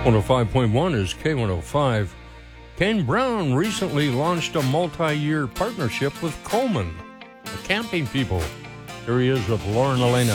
105.1 is K105. Kane Brown recently launched a multi-year partnership with Coleman, the camping people. Here he is with Lauren Elena.